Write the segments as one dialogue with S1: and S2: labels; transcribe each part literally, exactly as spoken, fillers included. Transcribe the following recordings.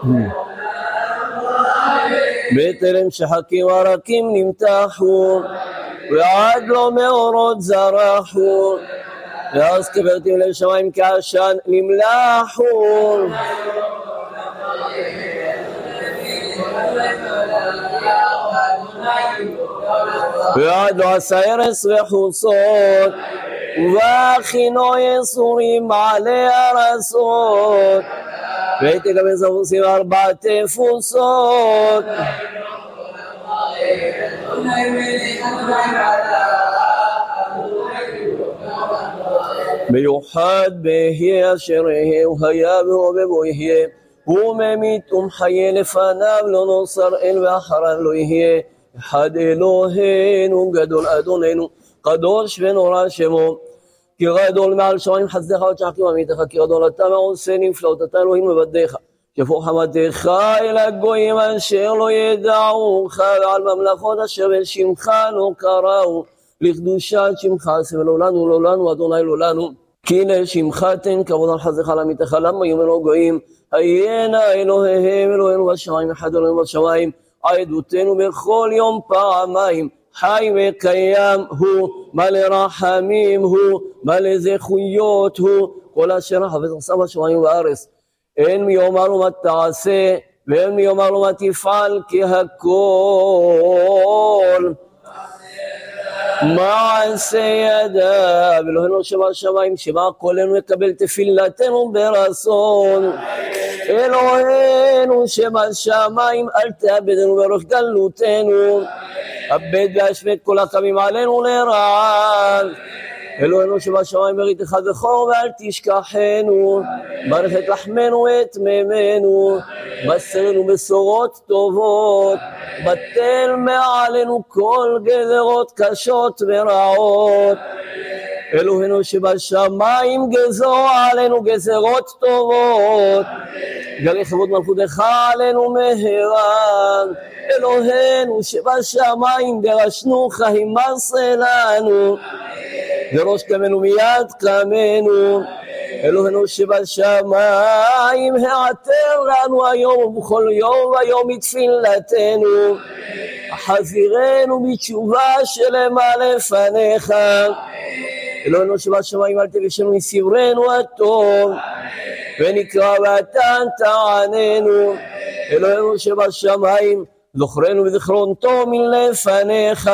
S1: בטרם שחקים הרקים נמתחו, ועד לא מאורות זרחו, ואז כברתים לב שמיים כעשן נמלחו. ועד לא עשה ארץ וחוצות, ובכינו יסורים מעלה ארצות, ותגבי זבוסים ארבע תפוסות. מיוחד בהי אשר יהיה, הוא היה והוא יהיה, הוא ממית ומחיה, לפניו לא נוסר אל ואחריו לא יהיה. אחד אלוהינו גדול אדוננו, קדוש ונורא שמו, כי גדול מעל שמיים חסדך ותשחקים עמיתך, כי גדול אתה מעושה נפלאות, אתה אלוהים מבדך, שפוך חמתך אל הגויים אשר לא ידעוך, ועל ממלכות אשר בשמך לא קראו, לקדושת שמך עשה ולא לנו לא לנו אדוני לא לנו, כי לשמך תן כבוד על חסדך לעמיתך. למה יאמרו גויים היינה אלוהיהם אלוהינו בשמיים, אחד אלוהינו בשמיים, עדותנו בכל יום פעמיים, חי וקיים הוא, מלא רחמים הוא, מלא זכויות הוא, כל אשר חפץ עשה בשמיים ובארץ. אין מי יאמר לו מה תעשה, ואין מי יאמר לו מה תפעל, כי הכל מעשה ידיו. אלוהינו שבשמיים, שמע קולנו יקבל תפילתנו ברצון. אלוהינו שבשמיים, אל תאבדנו ברוך גלותנו, אבד והשמד כל הקמים עלינו לרעה. אלוהינו שבשמיים, בריתך זכור ואל תשכחנו, ברך את לחמנו ואת מימינו, בשרנו בשורות טובות, בטל מעלינו כל גזרות קשות ורעות. אלוהינו שבשמיים, גזור עלינו גזרות טובות, גלי כבוד מלכותך עלינו מהרה. אלוהינו שבשמיים, דרשנו הימסה לנו, וראש קמנו מיד קמנו. אלוהינו שבשמיים, העתר לנו היום ובכל יום ויום מתפילתנו, חזירנו בתשובה שלמה לפניך. אלוהינו שבשמיים, אל תבשנו מסברנו הטוב, ונקרא ואתה תעננו. אלוהינו שבשמיים, זוכרנו בזיכרון טוב מלפניך,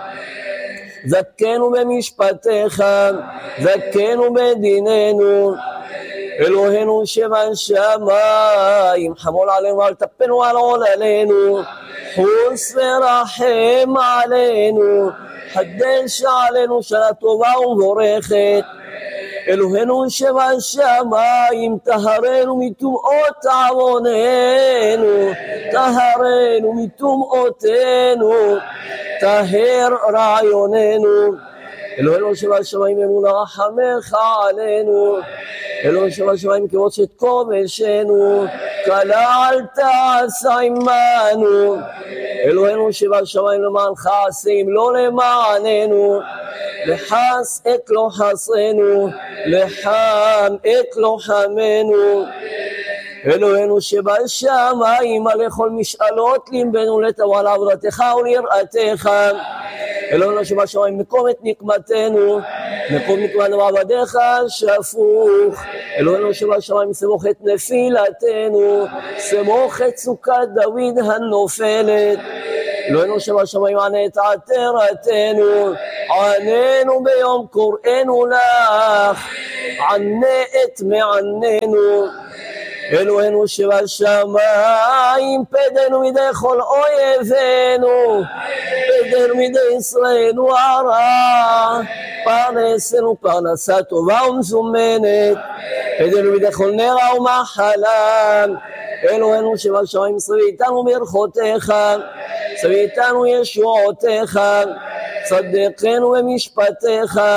S1: זכנו במשפטיך, זכנו בדיננו. אלוהינו שבשמיים, חמול עלינו אל תפנו על עוללינו, חוס ורחם עלינו, חדש עלינו שנה טובה ומבורכת. אלוהינו שבשמיים, טהרנו מטומאות עווננו, טהרנו מטומאותנו, טהר רעיוננו. אלוהינו שבשמיים, אמונה רחמך עלינו. אלוהינו שבשמיים, כבושת כובשנו, כלה אל תעשה עמנו. אלוהינו שבשמיים, למענך עשים לא למעננו, לחס את לא חסנו, לחם את לא חמנו. אלוהינו שבשמיים, על כל משאלות ליבנו לטובה לעבודתך וליראתך. אלוהינו שבשמיים, מקום את נקמתנו, מקום נקמתנו בעבדיך שפוך. אלוהינו שבשמיים, סמוך את נפילתנו, סמוך את סוכת דוד הנופלת. אלוהינו שבשמיים, ענה את עתרתנו, עננו ביום קוראנו לך, ענה את מעננו. אלוהינו שבשמיים, פדנו מידי כל אויבינו, פדנו מידי ישראלנו הרע, פרנסנו פרנסה טובה ומזומנת, פדנו מידי כל נרע ומחלה. אלוהינו שבשמיים, סבי איתנו ברכותיך, סבי איתנו ישועותיך, צדקנו במשפטיך.